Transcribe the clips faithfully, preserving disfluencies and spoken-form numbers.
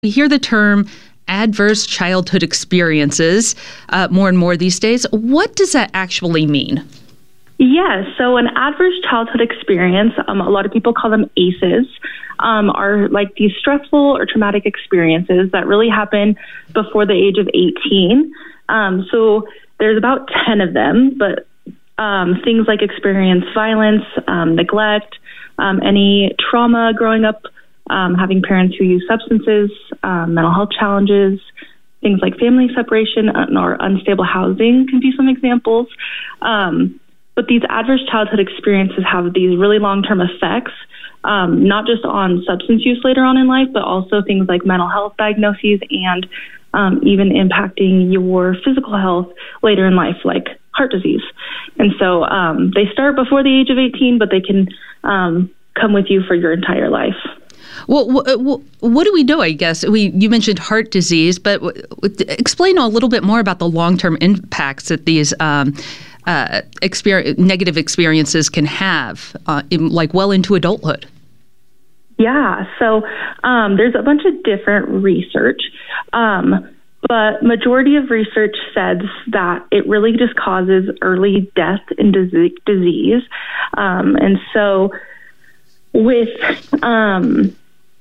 We hear the term adverse childhood experiences uh, more and more these days. What does that actually mean? Yeah, so an adverse childhood experience, um, a lot of people call them A C Es, um, are like these stressful or traumatic experiences that really happen before the age of eighteen. Um, so there's about ten of them, but um, things like experience violence, um, neglect, um, any trauma growing up, um, having parents who use substances, um, mental health challenges, things like family separation or unstable housing can be some examples. Um, But these adverse childhood experiences have these really long-term effects, um, not just on substance use later on in life, but also things like mental health diagnoses and um, even impacting your physical health later in life, like heart disease. And so um, they start before the age of eighteen, but they can um, come with you for your entire life. Well, what, what do we know, I guess? We You mentioned heart disease, but explain a little bit more about the long-term impacts that these um, uh, experience, negative experiences can have, uh, in, like well into adulthood. Yeah, so um, there's a bunch of different research, um, but majority of research says that it really just causes early death and disease. Um, and so with um,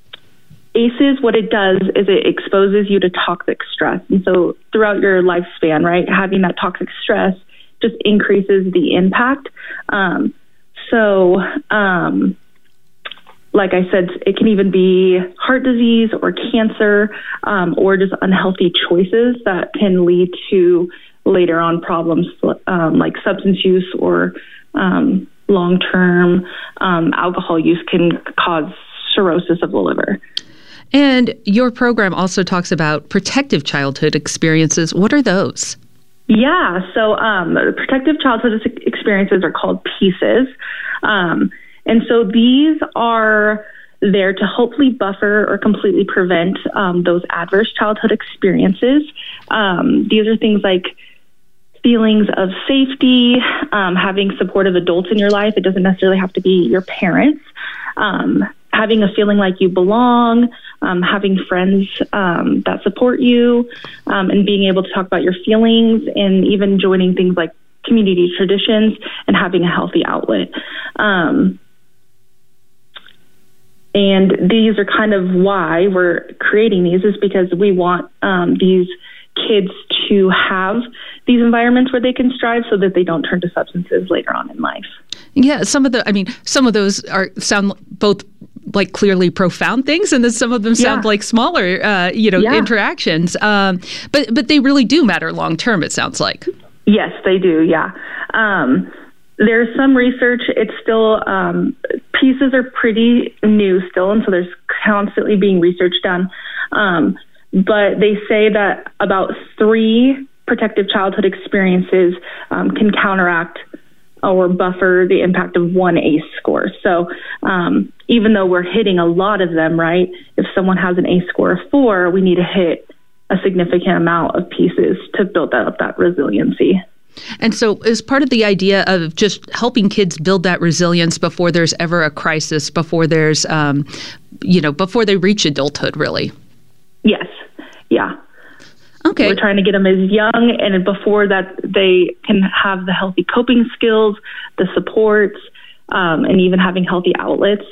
A C Es, what it does is it exposes you to toxic stress. And so throughout your lifespan, right, having that toxic stress just increases the impact. Um, so, um, like I said, it can even be heart disease or cancer, um, or just unhealthy choices that can lead to later on problems um, like substance use or um, long-term um, alcohol use can cause cirrhosis of the liver. And your program also talks about protective childhood experiences. What are those? Yeah, so um, protective childhood experiences are called P C Es. Um, and so these are there to hopefully buffer or completely prevent um, those adverse childhood experiences. Um, these are things like feelings of safety, um, having supportive adults in your life. It doesn't necessarily have to be your parents. Um, having a feeling like you belong, um, having friends um, that support you, um, and being able to talk about your feelings, and even joining things like community traditions and having a healthy outlet. Um, and these are kind of why we're creating these, is because we want um, these kids to have these environments where they can strive so that they don't turn to substances later on in life. Yeah, some of the, I mean, some of those are sound both like clearly profound things, and then some of them sound yeah. like smaller, uh, you know, yeah. interactions. Um, but but they really do matter long term, it sounds like. Yes, they do. Yeah. Um, there's some research. It's still, um, pieces are pretty new still, and so there's constantly being research done. Um, but they say that about three protective childhood experiences um, can counteract or buffer the impact of one A C E score. So um, even though we're hitting a lot of them, right, if someone has an A C E score of four, we need to hit a significant amount of pieces to build that up, that resiliency. And so is part of the idea of just helping kids build that resilience before there's ever a crisis, before there's, um, you know, before they reach adulthood, really? Yes. Yeah. Okay. We're trying to get them as young, and before that they can have the healthy coping skills, the supports, um, and even having healthy outlets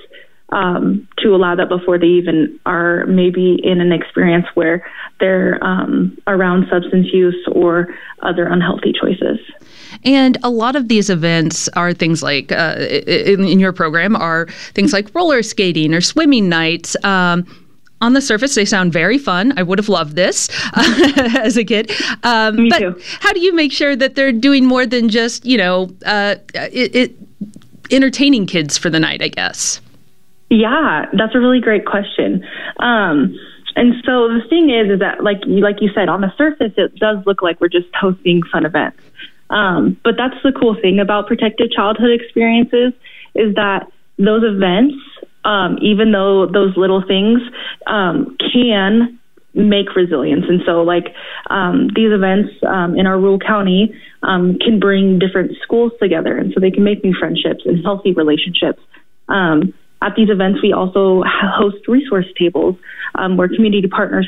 um, to allow that before they even are maybe in an experience where they're um, around substance use or other unhealthy choices. And a lot of these events are things like, uh, in, in your program, are things like roller skating or swimming nights. Um, On the surface, they sound very fun. I would have loved this uh, as a kid. Um, Me but too. How do you make sure that they're doing more than just, you know, uh, it, it, entertaining kids for the night, I guess? Yeah, that's a really great question. Um, and so the thing is, is that like you, like you said, on the surface, it does look like we're just hosting fun events. Um, but that's the cool thing about protective childhood experiences, is that those events, Um, even though those little things um, can make resilience. And so like um, these events um, in our rural county um, can bring different schools together. And so they can make new friendships and healthy relationships. Um, At these events, we also host resource tables um, where community partners